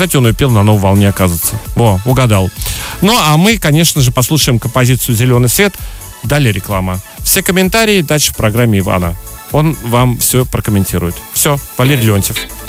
Кстати, он ее пел на «Новой волне», оказывается. О, угадал. Ну, а мы, конечно же, послушаем композицию «Зеленый свет». Далее реклама. Все комментарии дальше в программе Ивана. Он вам все прокомментирует. Все, Валерий Леонтьев.